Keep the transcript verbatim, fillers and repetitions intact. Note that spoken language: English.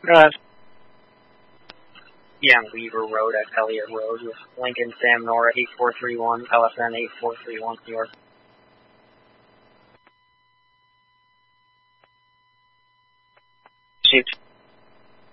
Uh, yeah, Weaver Road at Elliott Road with Lincoln Sam Nora eight four three one, L S N eight four three one, New York. Shoot.